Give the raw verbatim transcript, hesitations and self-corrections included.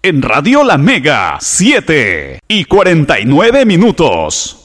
en Radio La Mega, siete y cuarenta y nueve minutos.